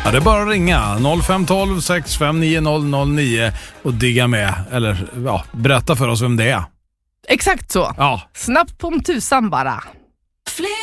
Ja, det är bara att ringa 0512 659 009 och digga med. Eller ja, berätta för oss vem det är. Exakt så. Ja. Snabbt på tusan bara.